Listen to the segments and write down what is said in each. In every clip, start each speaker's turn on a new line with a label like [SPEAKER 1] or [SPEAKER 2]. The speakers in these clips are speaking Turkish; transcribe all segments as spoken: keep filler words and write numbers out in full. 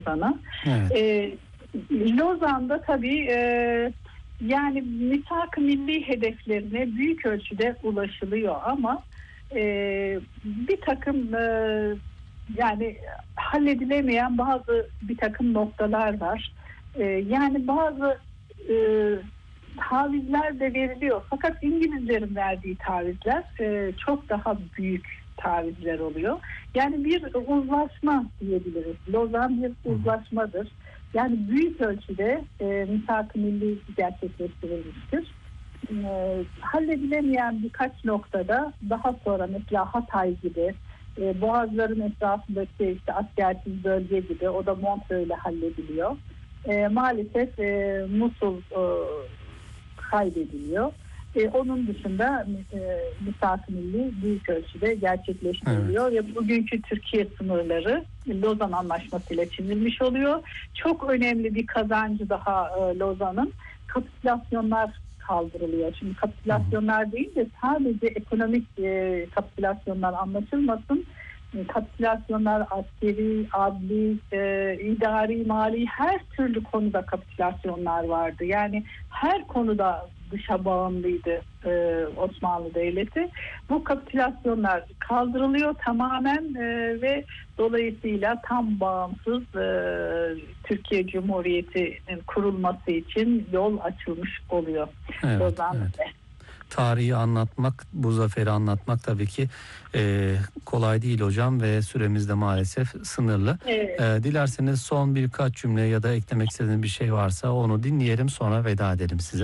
[SPEAKER 1] Lozan'a.
[SPEAKER 2] Evet.
[SPEAKER 1] E, Lozan'da tabii e, yani misak-ı milli hedeflerine büyük ölçüde ulaşılıyor ama e, bir takım e, yani halledilemeyen bazı bir takım noktalar var. E, yani bazı e, tavizler de veriliyor. Fakat İngilizlerin verdiği tavizler e, çok daha büyük tavizler oluyor. Yani bir uzlaşma diyebiliriz. Lozan bir uzlaşmadır. Yani büyük ölçüde e, misak-ı milli gerçekleştirilmiştir. E, halledilemeyen birkaç noktada daha sonra mesela Hatay gibi, e, Boğazların etrafındaki işte askersiz bölge gibi, o da Montreux ile hallediliyor. E, maalesef e, Musul e, kaybediliyor. E, onun dışında e, misak-ı milli büyük ölçüde gerçekleştiriliyor. Evet. Ve bugünkü Türkiye sınırları Lozan Anlaşması ile çizilmiş oluyor. Çok önemli bir kazancı daha e, Lozan'ın, kapitülasyonlar kaldırılıyor. Şimdi kapitülasyonlar deyince sadece ekonomik e, kapitülasyonlar anlaşılmasın. E, kapitülasyonlar askeri, adli, e, idari, mali her türlü konuda kapitülasyonlar vardı. Yani her konuda dışa bağımlıydı e, Osmanlı Devleti. Bu kapitülasyonlar kaldırılıyor tamamen e, ve dolayısıyla tam bağımsız e, Türkiye Cumhuriyeti'nin kurulması için yol açılmış oluyor.
[SPEAKER 2] Evet,
[SPEAKER 1] Lozan'da.
[SPEAKER 2] evet. Tarihi anlatmak, bu zaferi anlatmak tabii ki e, kolay değil hocam ve süremiz de maalesef sınırlı.
[SPEAKER 1] Evet.
[SPEAKER 2] E, dilerseniz son birkaç cümle ya da eklemek istediğiniz bir şey varsa onu dinleyelim, sonra veda edelim size.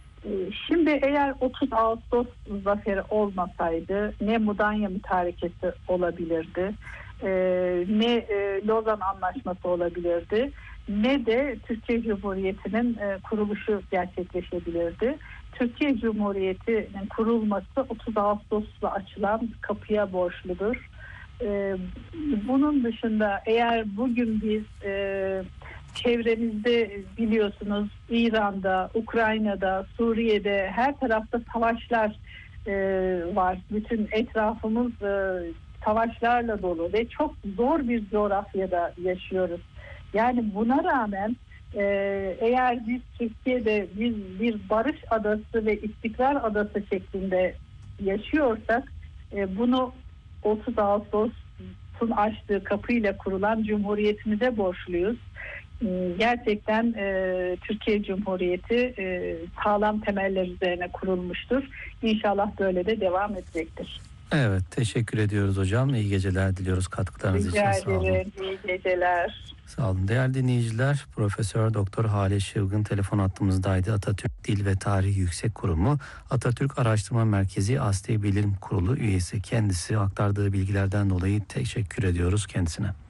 [SPEAKER 1] Şimdi eğer otuz Ağustos zaferi olmasaydı ne Mudanya Mütarekesi olabilirdi, e, ne e, Lozan Anlaşması olabilirdi, ne de Türkiye Cumhuriyeti'nin e, kuruluşu gerçekleşebilirdi. Türkiye Cumhuriyeti'nin kurulması otuz Ağustos'ta açılan kapıya borçludur. E, bunun dışında eğer bugün biz e, çevremizde biliyorsunuz İran'da, Ukrayna'da, Suriye'de her tarafta savaşlar e, var. Bütün etrafımız e, savaşlarla dolu ve çok zor bir coğrafyada yaşıyoruz. Yani buna rağmen e, eğer biz Türkiye'de biz bir barış adası ve istikrar adası şeklinde yaşıyorsak e, bunu otuz Ağustos'un açtığı kapıyla kurulan Cumhuriyetimize borçluyuz. Gerçekten e, Türkiye Cumhuriyeti e, sağlam temeller üzerine kurulmuştur. İnşallah böyle de devam edecektir.
[SPEAKER 2] Evet, teşekkür ediyoruz hocam. İyi geceler diliyoruz katkılarınız
[SPEAKER 1] Rica
[SPEAKER 2] için. Sağ olun.
[SPEAKER 1] ederim. İyi geceler.
[SPEAKER 2] Sağ olun. Değerli dinleyiciler, Profesör Doktor Hale Şıvgın telefon hattımızdaydı. Atatürk Dil ve Tarih Yüksek Kurumu, Atatürk Araştırma Merkezi Asli Bilim Kurulu üyesi. Kendisi aktardığı bilgilerden dolayı teşekkür ediyoruz kendisine.